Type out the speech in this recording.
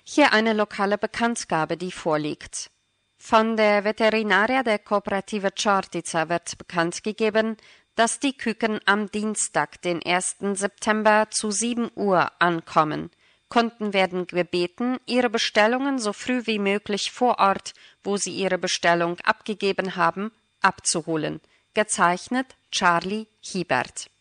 Hier eine lokale Bekanntgabe, die vorliegt. Von der Veterinaria der Kooperative Čortica wird bekannt gegeben, dass die Küken am Dienstag, den 1. September zu 7 Uhr ankommen. Kunden werden gebeten, ihre Bestellungen so früh wie möglich vor Ort, wo sie ihre Bestellung abgegeben haben, abzuholen. Gezeichnet Charlie Hiebert.